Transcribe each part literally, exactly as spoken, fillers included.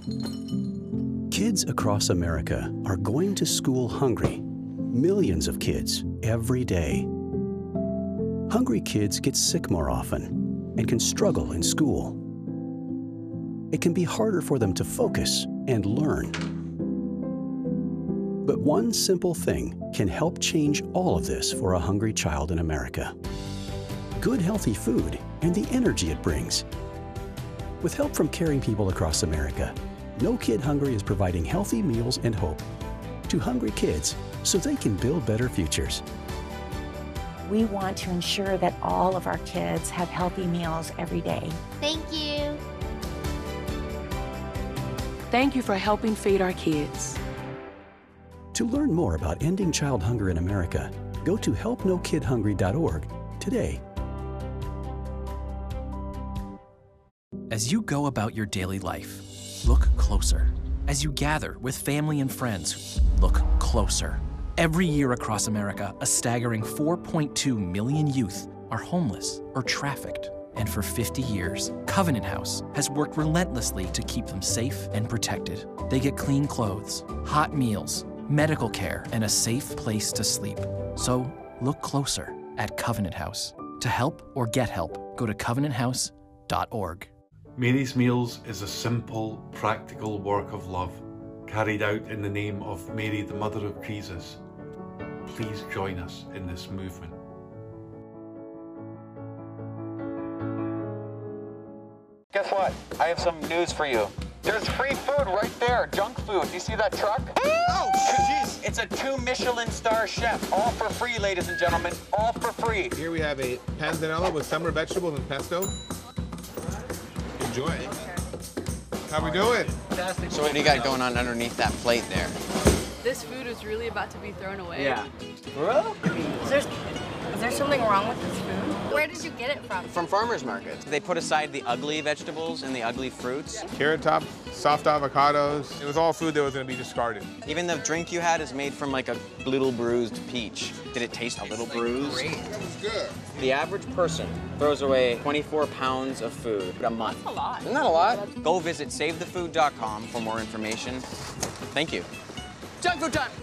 Kids across America are going to school hungry. Millions of kids every day. Hungry kids get sick more often and can struggle in school. It can be harder for them to focus and learn. But one simple thing can help change all of this for a hungry child in America. Good, healthy food and the energy it brings. With help from caring people across America, No Kid Hungry is providing healthy meals and hope to hungry kids so they can build better futures. We want to ensure that all of our kids have healthy meals every day. Thank you. Thank you for helping feed our kids. To learn more about ending child hunger in America, go to help no kid hungry dot org today. As you go about your daily life, look closer. As you gather with family and friends, look closer. Every year across America, a staggering four point two million youth are homeless or trafficked. And for fifty years, Covenant House has worked relentlessly to keep them safe and protected. They get clean clothes, hot meals, medical care, and a safe place to sleep. So look closer at Covenant House. To help or get help, go to covenant house dot org. Mary's Meals is a simple, practical work of love, carried out in the name of Mary, the Mother of Jesus. Please join us in this movement. Guess what? I have some news for you. There's free food right there, junk food. Do you see that truck? Oh, jeez. It's a two Michelin star chef. All for free, ladies and gentlemen. All for free. Here we have a panzanella with summer vegetables and pesto. Enjoy. How we doing? Fantastic. So what do you got going on underneath that plate there? This food is really about to be thrown away. Yeah. For real? Is there, is there something wrong with this food? Where did you get it from? From farmers markets. They put aside the ugly vegetables and the ugly fruits. Carrot top, soft avocados. It was all food that was going to be discarded. Even the drink you had is made from like a little bruised peach. Did it taste a little bruised? Great. It was good. The average person throws away twenty-four pounds of food a month. That's a lot. Isn't that a lot? Go visit save the food dot com for more information. Thank you. Junk food time!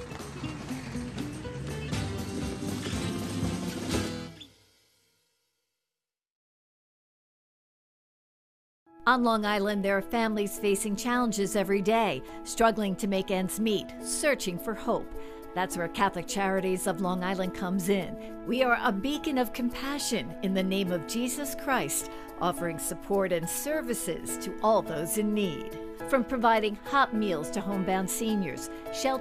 On Long Island, there are families facing challenges every day, struggling to make ends meet, searching for hope. That's where Catholic Charities of Long Island comes in. We are a beacon of compassion in the name of Jesus Christ, offering support and services to all those in need. From providing hot meals to homebound seniors, shelter